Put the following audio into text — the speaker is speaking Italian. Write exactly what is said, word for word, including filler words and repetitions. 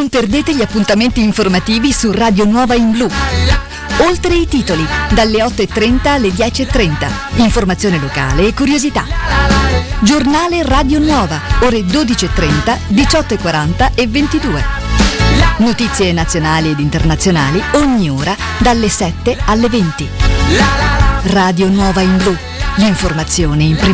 Non perdete gli appuntamenti informativi su Radio Nuova in Blu. Oltre i titoli, dalle otto e trenta alle dieci e trenta. Informazione locale e curiosità. Giornale Radio Nuova, ore dodici e trenta, diciotto e quaranta e ventidue. Notizie nazionali ed internazionali ogni ora dalle sette alle venti. Radio Nuova in Blu. L'informazione in prima